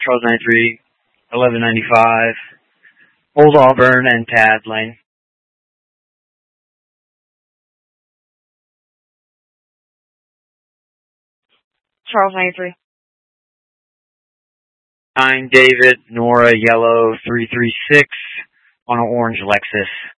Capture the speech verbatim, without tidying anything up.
Charles ninety-three, eleven ninety-five, Old Auburn and Tad Lane. Charles ninety-three. nine David, Nora, yellow, three three six on an orange Lexus.